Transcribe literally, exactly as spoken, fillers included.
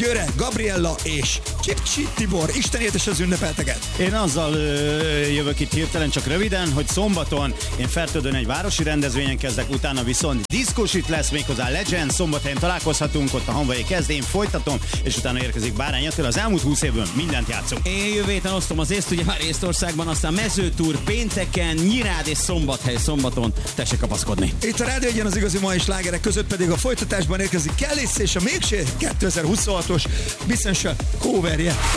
Györe, Gabriella és Csipcsi Tibor. Isten éltesse az ünnepelteket. Én azzal ö, jövök itt hirtelen, csak röviden, hogy szombaton én Fertődön egy városi rendezvényen kezdek, utána viszont diszkós itt lesz, méghozzá Legend, szombathelyen találkozhatunk, ott a Hanvai kezd, én folytatom, és utána érkezik Bárány Attila. Az elmúlt húsz évben mindent játszunk. Én jövő héten osztom az észt, ugye már Észtországban, aztán Mezőtúr pénteken, Nyirád és Szombathely szombaton. Tessék kapaszkodni. Itt a Rádió Egyen az igazi mai slágerek között pedig a folytatásban érkezik Kellis és a Mégse kétezer-huszonhatos bizonyos coverje.